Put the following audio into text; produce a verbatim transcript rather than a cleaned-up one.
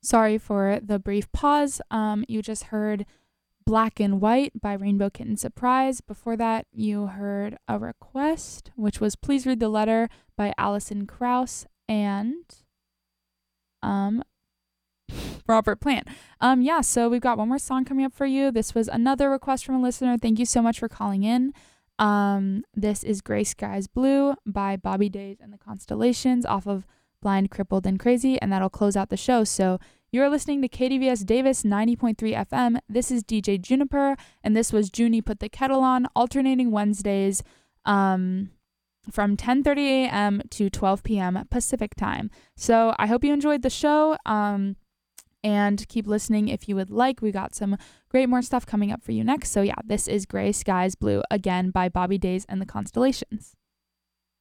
Sorry for the brief pause. Um, you just heard Black and White by Rainbow Kitten Surprise. Before that, you heard A Request, which was Please Read the Letter by Alison Krauss and um, Robert Plant. Um, yeah, so we've got one more song coming up for you. This was another request from a listener. Thank you so much for calling in. Um, this is Gray Skies Blue by Bobby Days and the Constellations off of Blind, Crippled, and Crazy, and that'll close out the show. So you're listening to K D V S Davis ninety point three F M. This is D J Juniper, and this was Junie Put the Kettle On, alternating Wednesdays um, from ten thirty a.m. to twelve p.m. Pacific time. So I hope you enjoyed the show, um, and keep listening if you would like. We got some great more stuff coming up for you next. So yeah, this is Gray Skies Blue, again by Bobby Days and the Constellations.